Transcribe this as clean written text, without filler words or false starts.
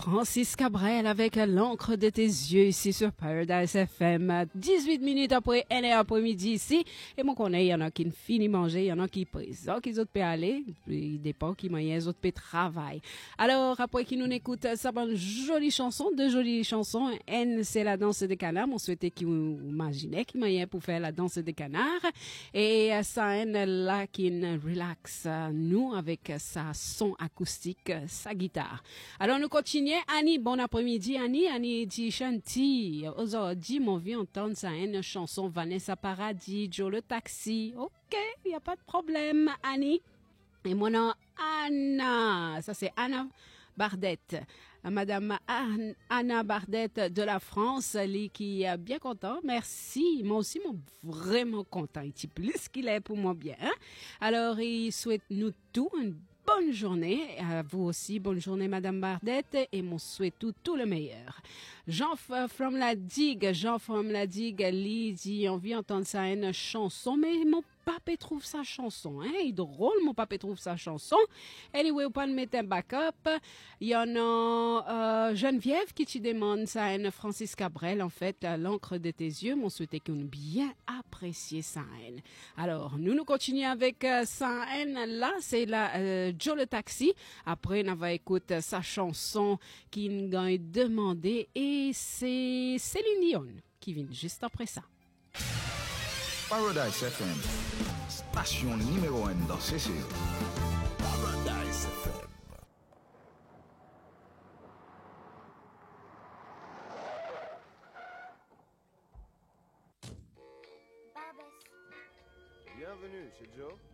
Francis Cabrel avec l'encre de tes yeux ici sur Paradise FM. 18 minutes après 1 heure après-midi ici. Et moi connais, il y en a qui finissent manger, il y en a qui présent, qui autres peuvent aller. Il dépend qui moyen, autres peuvent travailler. Alors, après qui nous écoute, ça va une jolie chanson, deux jolies chansons. N, c'est la danse des canards. On souhaitait qu'ils imaginaient qui moyen pour faire la danse des canards. Et ça, N, là, qui relaxe nous avec sa son acoustique, sa guitare. Alors, nous continuons. Annie, bon après-midi, Annie. Annie dit chanty. Aujourd'hui, mon vieux entendre ça, une chanson Vanessa Paradis, Joe le taxi. OK, il n'y a pas de problème, Annie. Et mon nom, Anna. Ça, c'est Anna Bardette. Madame Anna Bardette de la France, qui est bien content. Merci. Moi aussi, moi, vraiment content. Il est plus qu'il est pour moi bien. Hein? Alors, il souhaite nous tous une bonne journée. À vous aussi, bonne journée, Madame Bardette. Et mon souhait tout le meilleur. Jean from la digue, Lee dit, on vient entendre ça une chanson, mais mon papa trouve sa chanson, hein, il est drôle, mon papa trouve sa chanson. Anyway, on peut mettre un backup. Il y en a Geneviève qui te demande ça, une Francis Cabrel, en fait, l'encre de tes yeux. Mon souhait qu'on bien apprécié ça. Alors, nous continuons avec ça. Là, c'est la Joe le taxi. Après, on va écouter sa chanson qui nous a demandé et c'est Céline Dion qui vient juste après ça. Paradise FM, station numéro 1 dans CC. Paradise FM. Bienvenue chez Joe.